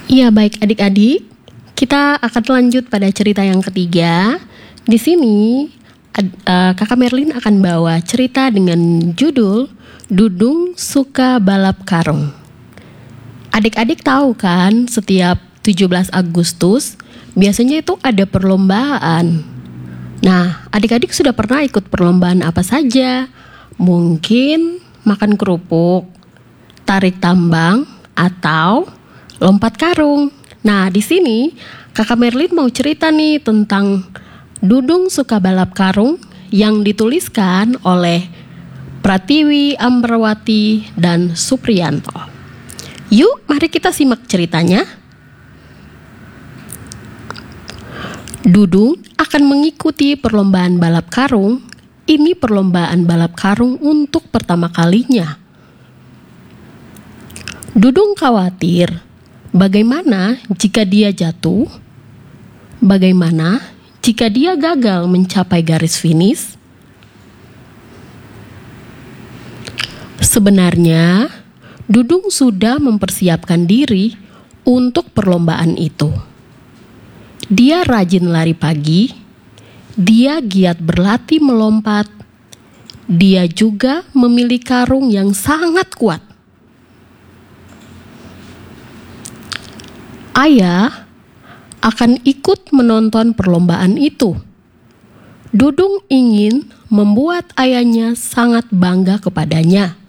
Iya, baik adik-adik. Kita akan lanjut pada cerita yang ketiga. Di sini Kakak Merlin akan bawa cerita dengan judul Dudung Suka Balap Karung. Adik-adik tahu kan, setiap 17 Agustus biasanya itu ada perlombaan. Nah, adik-adik sudah pernah ikut perlombaan apa saja? Mungkin makan kerupuk, tarik tambang, atau lompat karung. Nah, di sini Kakak Merlin mau cerita nih tentang Dudung Suka Balap Karung yang dituliskan oleh Pratiwi Amrawati dan Supriyanto. Yuk, mari kita simak ceritanya. Dudung akan mengikuti perlombaan balap karung. Ini perlombaan balap karung untuk pertama kalinya. Dudung khawatir, bagaimana jika dia jatuh? Bagaimana jika dia gagal mencapai garis finish? Sebenarnya, Dudung sudah mempersiapkan diri untuk perlombaan itu. Dia rajin lari pagi, dia giat berlatih melompat, dia juga memiliki karung yang sangat kuat. Ayah akan ikut menonton perlombaan itu. Dudung ingin membuat ayahnya sangat bangga kepadanya.